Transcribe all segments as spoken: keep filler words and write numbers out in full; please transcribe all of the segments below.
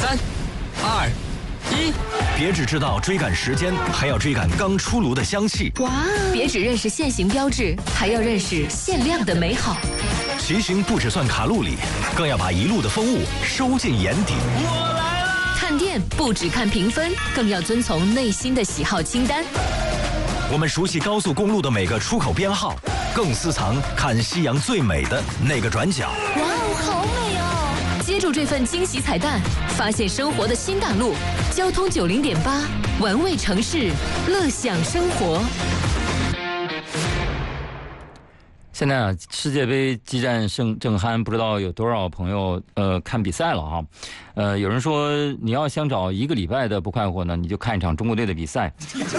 三、二、一。 别只知道追赶时间，还要追赶刚出炉的香气。 哇！别只认识现行标志，还要认识限量的美好。 骑行不只算卡路里，更要把一路的风物收进眼底。 我来了！ 看店不只看评分，更要遵从内心的喜好清单。 我们熟悉高速公路的每个出口编号，更私藏看夕阳最美的那个转角。 哇哦，好美哦！接住这份惊喜彩蛋，发现生活的新大陆。交通九零点八，玩味城市，乐享生活。 现在啊，世界杯激战正正酣，不知道有多少朋友呃看比赛了哈。呃，有人说你要想找一个礼拜的不快活呢，你就看一场中国队的比赛。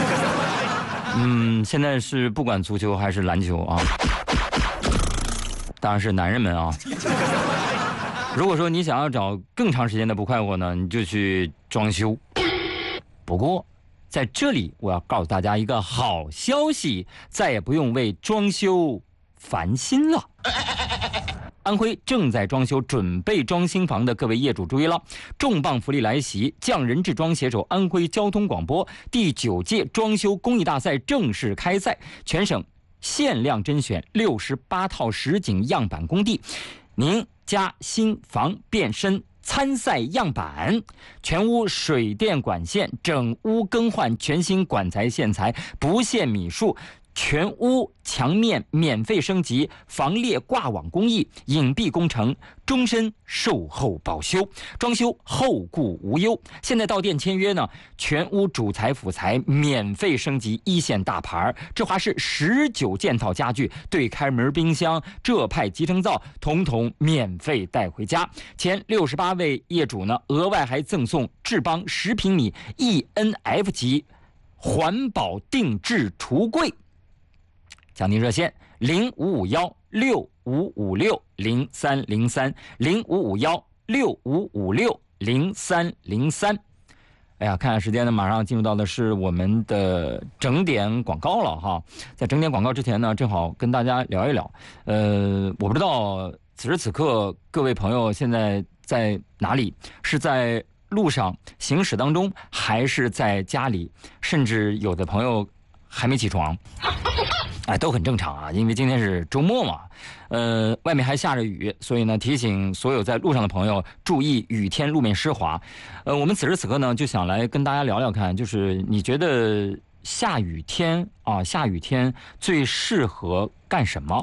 嗯，现在是不管足球还是篮球啊，当然是男人们啊。如果说你想要找更长时间的不快活呢，你就去装修。不过在这里我要告诉大家一个好消息，再也不用为装修烦心了。安徽正在装修准备装新房的各位业主注意了，重磅福利来袭，匠人制装携手安徽交通广播第九届装修公益大赛正式开赛，全省限量甄选六十八套实景样板工地，您家新房变身参赛样板，全屋水电管线整屋更换，全新管材线材，不限米数，全屋墙面免费升级，防裂挂网工艺，隐蔽工程，终身售后保修，装修后顾无忧。现在到店签约呢，全屋主材辅材免费升级一线大牌，这华氏十九件套家具，对开门冰箱、浙派集成灶，统统免费带回家。前六十八位业主呢，额外还赠送智邦十平米 E N F 级环保定制橱柜。讲您热线零五五幺六五五六零三零三零五五幺六五五六零三零三。哎呀，看看时间呢，马上进入到的是我们的整点广告了哈。在整点广告之前呢，正好跟大家聊一聊。呃，我不知道此时此刻各位朋友现在在哪里，是在路上行驶当中，还是在家里，甚至有的朋友还没起床。哎，都很正常啊，因为今天是周末嘛，呃，外面还下着雨，所以呢，提醒所有在路上的朋友注意雨天路面湿滑。呃，我们此时此刻呢，就想来跟大家聊聊看，就是你觉得下雨天啊，下雨天最适合干什么？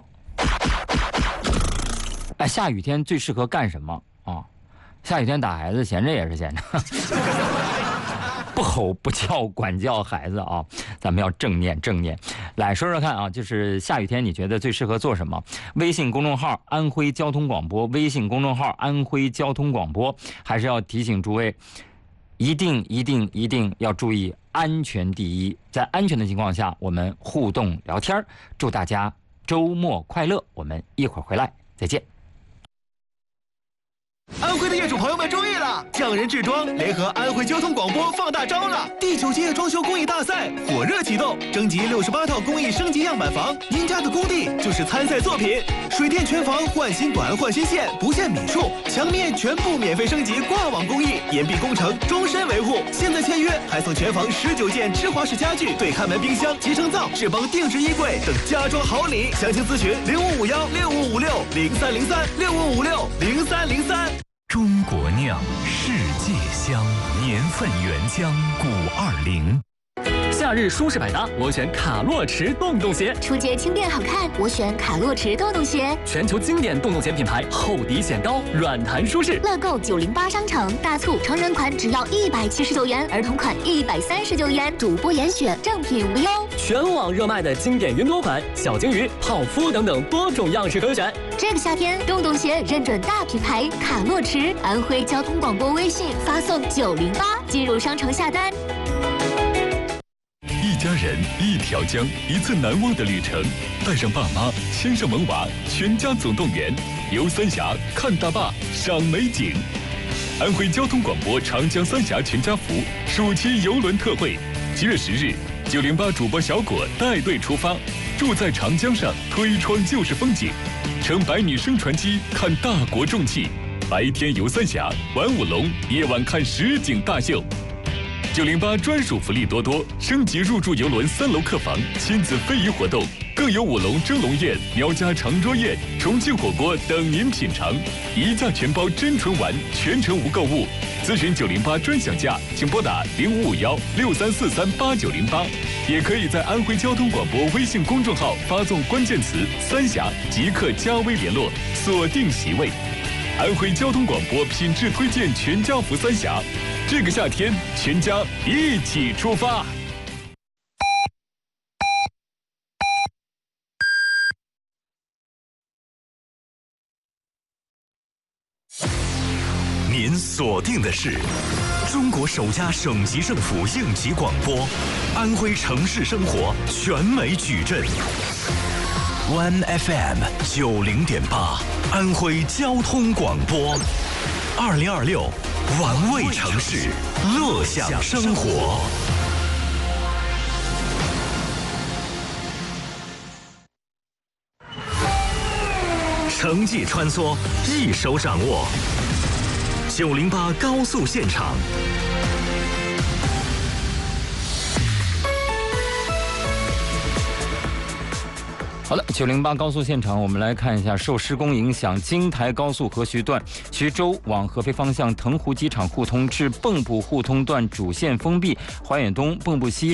哎，下雨天最适合干什么啊？下雨天打孩子，闲着也是闲着。不吼不叫管教孩子啊，咱们要正念正念。来说说看啊，就是下雨天你觉得最适合做什么？微信公众号安徽交通广播，微信公众号安徽交通广播，还是要提醒诸位，一定一定一定要注意安全第一，在安全的情况下我们互动聊天。祝大家周末快乐，我们一会儿回来再见。 安徽的业主朋友们注意了，匠人制装联合安徽交通广播放大招了！第九届装修公益大赛火热启动，征集六十八套公益升级样板房，您家的工地就是参赛作品。水电全房换新管换新线，不限米数，墙面全部免费升级挂网工艺，严密工程，终身维护。现在签约还送全房十九件芝华士家具、对开门冰箱、集成灶、智邦定制衣柜等家装好礼。详情咨询零五五幺六五五六零三零三六五五六零三零三。 中国酿，世界香，年份原浆古二零。 夏日舒适百搭，我选卡洛驰洞洞鞋； 初阶轻便好看，我选卡洛驰洞洞鞋。 全球经典洞洞鞋品牌，厚底显高，软弹舒适。 乐购九零八商城大促，成人款只要一百七十九元，儿童款一百三十九元，主播严选，正品无忧。 全网热卖的经典云朵款、小金鱼、泡芙等等多种样式可选。 这个夏天，洞洞鞋认准大品牌卡洛驰，安徽交通广播微信发送九零八进入商城下单。 一家人，一条江，一次难忘的旅程。带上爸妈，牵上萌娃，全家总动员，游三峡，看大坝，赏美景。安徽交通广播长江三峡全家福暑期游轮特惠，七月十日，九零八主播小果带队出发，住在长江上，推窗就是风景，乘百米升船机看大国重器， 白天游三峡，玩舞龙，夜晚看实景大秀。九零八专属福利多多，升级入住游轮三楼客房，亲子非遗活动，更有舞龙蒸笼宴、苗家长桌宴、重庆火锅等您品尝，一价全包真纯玩，全程无购物。咨询九零八专享价，请拨打零五五幺六三四三八九零八，也可以在安徽交通广播微信公众号发送关键词“三峡”即可加微联络，锁定席位。安徽交通广播品质推荐全家福三峡，这个夏天全家一起出发。 您锁定的是中国首家省级政府应急广播，安徽城市生活全美矩阵。One F M 九零点八，安徽交通广播，二零二六，玩味城市，乐享生活。城际穿梭，一手掌握。九零八高速现场。 好的，九零八高速现场，我们来看一下，受施工影响，京台高速河徐段徐州往合肥方向腾湖机场互通至蚌埠互通段主线封闭，怀远东蚌埠西